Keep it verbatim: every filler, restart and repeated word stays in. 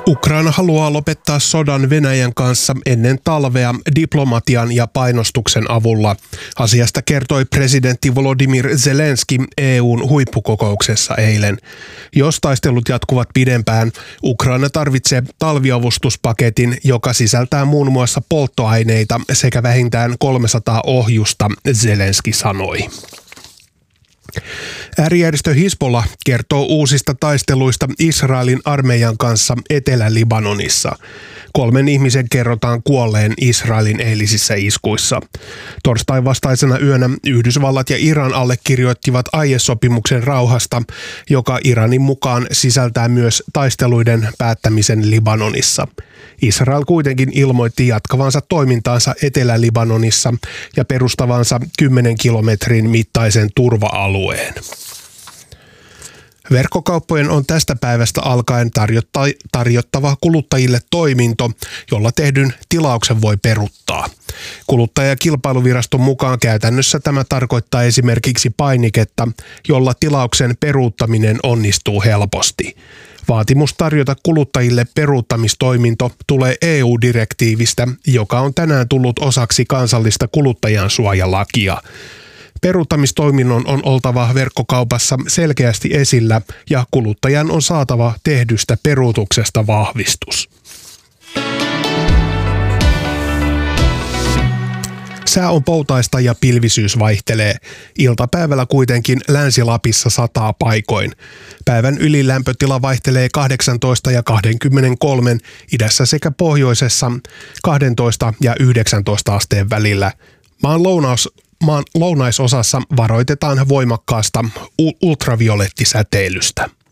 Ukraina haluaa lopettaa sodan Venäjän kanssa ennen talvea diplomatian ja painostuksen avulla. Asiasta kertoi presidentti Volodymyr Zelenski E U:n huippukokouksessa eilen. Jos taistelut jatkuvat pidempään, Ukraina tarvitsee talviavustuspaketin, joka sisältää muun muassa polttoaineita sekä vähintään kolmesataa ohjusta, Zelenski sanoi. Äärijärjestö Hizbollah kertoo uusista taisteluista Israelin armeijan kanssa Etelä-Libanonissa. Kolmen ihmisen kerrotaan kuolleen Israelin eilisissä iskuissa. Torstain vastaisena yönä Yhdysvallat ja Iran allekirjoittivat aiesopimuksen rauhasta, joka Iranin mukaan sisältää myös taisteluiden päättämisen Libanonissa. Israel kuitenkin ilmoitti jatkavansa toimintaansa Etelä-Libanonissa ja perustavansa kymmenen kilometrin mittaisen turva-alueen. Verkkokauppojen on tästä päivästä alkaen tarjottava kuluttajille toiminto, jolla tehdyn tilauksen voi peruuttaa. Kuluttaja- ja kilpailuviraston mukaan käytännössä tämä tarkoittaa esimerkiksi painiketta, jolla tilauksen peruuttaminen onnistuu helposti. Vaatimus tarjota kuluttajille peruuttamistoiminto tulee E U-direktiivistä, joka on tänään tullut osaksi kansallista kuluttajansuojalakia. Peruuttamistoiminnon on oltava verkkokaupassa selkeästi esillä ja kuluttajan on saatava tehdystä peruutuksesta vahvistus. Sää on poutaista ja pilvisyys vaihtelee. Iltapäivällä kuitenkin Länsi-Lapissa sataa paikoin. Päivän ylilämpötila vaihtelee kahdeksantoista ja kaksikymmentäkolme, idässä sekä pohjoisessa kaksitoista ja yhdeksäntoista asteen välillä. Maan lounaus Maan lounaisosassa varoitetaan voimakkaasta ultraviolettisäteilystä.